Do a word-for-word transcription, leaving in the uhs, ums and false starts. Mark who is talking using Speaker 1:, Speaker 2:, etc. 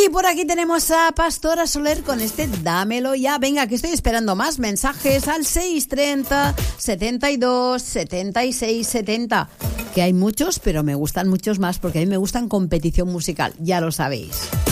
Speaker 1: Y por aquí tenemos a Pastora Soler con este Dámelo Ya. Venga, que estoy esperando más mensajes al seis treinta, setenta y dos, setenta y seis, setenta. Que hay muchos, pero me gustan muchos más porque a mí me gustan competición musical, ya lo sabéis.